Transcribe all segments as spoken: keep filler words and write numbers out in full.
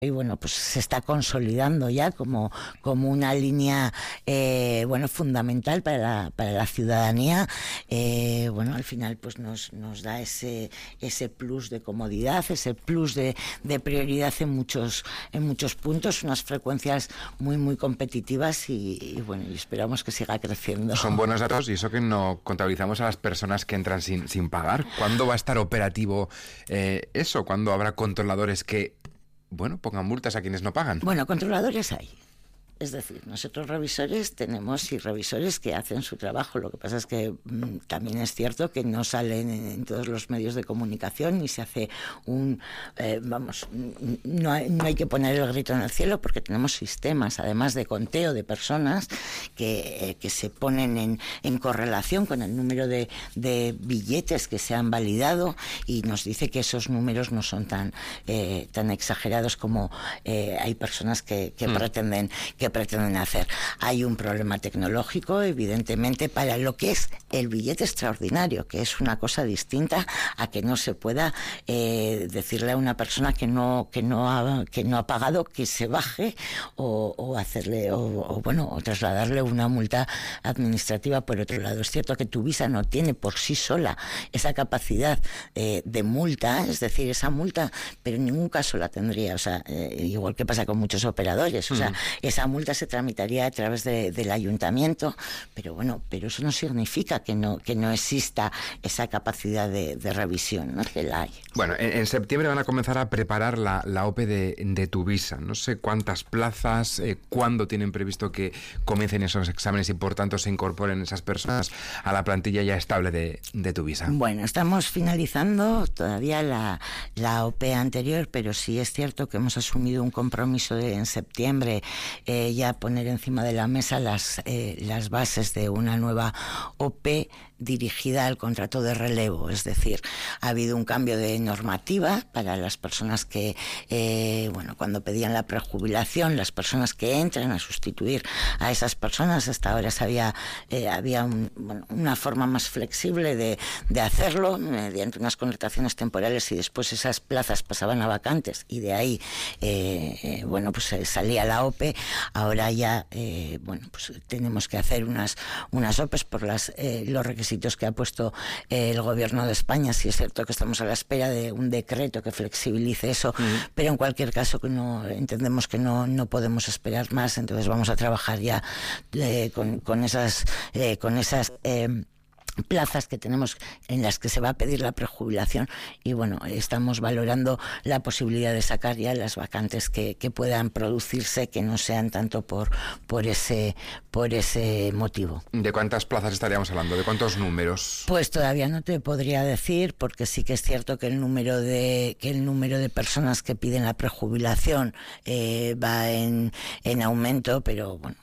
y bueno, pues se está consolidando ya como, como una línea eh, bueno, fundamental para la, para la ciudadanía. Eh, bueno, al final pues nos, nos da ese, ese plus de comodidad, ese plus de, de prioridad en muchos, en muchos puntos, unas frecuencias muy muy competitivas y, y bueno, y esperamos que siga creciendo. Son buenos datos, y eso que no contabilizamos a las personas que entran sin, sin pagar. ¿Cuándo va a estar operativo eh, eso? ¿Cuándo habrá controladores que, bueno, pongan multas a quienes no pagan? Bueno, controladores hay. Es decir, nosotros revisores tenemos y revisores que hacen su trabajo. Lo que pasa es que mmm, también es cierto que no salen en, en todos los medios de comunicación ni se hace un... Eh, vamos, no hay, no hay que poner el grito en el cielo porque tenemos sistemas, además de conteo de personas que, eh, que se ponen en, en correlación con el número de, de billetes que se han validado y nos dice que esos números no son tan, eh, tan exagerados como eh, hay personas que, que mm. pretenden que pretenden hacer. Hay un problema tecnológico, evidentemente, para lo que es el billete extraordinario, que es una cosa distinta a que no se pueda eh, decirle a una persona que no que no ha, que no ha pagado que se baje o, o hacerle o, o bueno o trasladarle una multa administrativa. Por otro lado, es cierto que Tuvisa no tiene por sí sola esa capacidad eh, de multa, es decir, esa multa, pero en ningún caso la tendría, o sea, eh, igual que pasa con muchos operadores, o sea, mm. esa multa se tramitaría a través de, del ayuntamiento, pero bueno, pero eso no significa que no que no exista esa capacidad de, de revisión, ¿no? Que la hay. Bueno, en, en septiembre van a comenzar a preparar la, la O P E de, de Tuvisa. No sé cuántas plazas, eh, cuándo tienen previsto que comiencen esos exámenes y por tanto se incorporen esas personas a la plantilla ya estable de, de Tuvisa. Bueno, estamos finalizando todavía la, la O P E anterior, pero sí es cierto que hemos asumido un compromiso de en septiembre eh, ya poner encima de la mesa las, eh, las bases de una nueva O P dirigida al contrato de relevo. Es decir, ha habido un cambio de normativa para las personas que, eh, bueno, cuando pedían la prejubilación, las personas que entran a sustituir a esas personas, hasta ahora había, eh, había un, bueno, una forma más flexible de, de hacerlo, mediante unas contrataciones temporales y después esas plazas pasaban a vacantes y de ahí, eh, eh, bueno, pues eh, salía la O P E. Ahora ya, eh, bueno, pues tenemos que hacer unas, unas O P Es por las, eh, los requisitos que ha puesto eh, el Gobierno de España. Sí es cierto que estamos a la espera de un decreto que flexibilice eso, mm. pero en cualquier caso que no entendemos que no, no podemos esperar más, entonces vamos a trabajar ya eh, con, con esas, eh, con esas eh, plazas que tenemos en las que se va a pedir la prejubilación y bueno, estamos valorando la posibilidad de sacar ya las vacantes que, que puedan producirse, que no sean tanto por, por ese por ese motivo. ¿De cuántas plazas estaríamos hablando? ¿De cuántos números? Pues todavía no te podría decir, porque sí que es cierto que el número de que el número de personas que piden la prejubilación eh, va en, en aumento, pero bueno,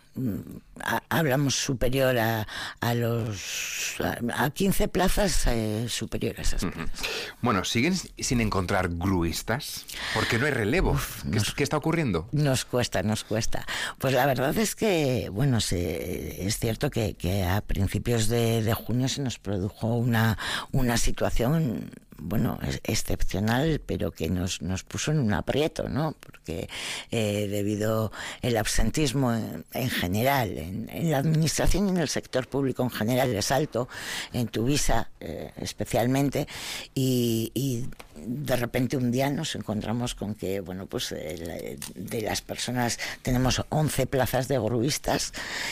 hablamos superior a, a los a, a quince plazas eh, superior a esas plazas. Uh-huh. Bueno, ¿siguen sin encontrar gruistas? Porque no hay relevo. Uf, ¿Qué, nos, ¿Qué está ocurriendo? Nos cuesta, nos cuesta. Pues la verdad es que, bueno, se, es cierto que, que a principios de, de junio se nos produjo una, una situación, bueno, excepcional, pero que nos, nos puso en un aprieto, ¿no? Porque eh, debido el absentismo en, en general, en, en la administración y en el sector público en general es alto, en Tuvisa eh, especialmente, y, y de repente un día nos encontramos con que, bueno, pues eh, de las personas tenemos once plazas de gruistas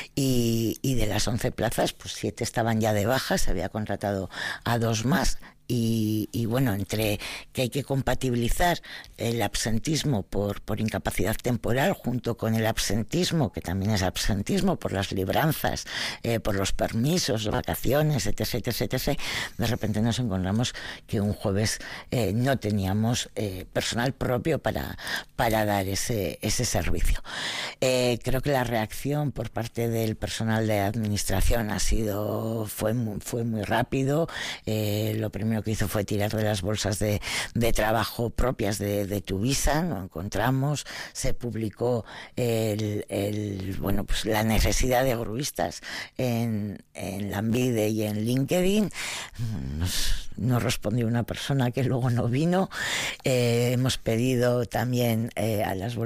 y, y de las once plazas, pues siete estaban ya de baja, se había contratado a dos más. Y, y bueno, entre que hay que compatibilizar el absentismo por, por incapacidad temporal junto con el absentismo, que también es absentismo por las libranzas, eh, por los permisos, vacaciones, etc, etc, etc, de repente nos encontramos que un jueves eh, no teníamos eh, personal propio para, para dar ese, ese servicio. Eh, creo que la reacción por parte del personal de administración ha sido, fue, fue muy rápido. Eh, lo primero que hizo fue tirar de las bolsas de, de trabajo propias de, de Tuvisa, lo encontramos, se publicó el, el, bueno, pues la necesidad de gruistas en, en Lanbide y en LinkedIn. Nos, nos respondió una persona que luego no vino. Eh, hemos pedido también eh, a las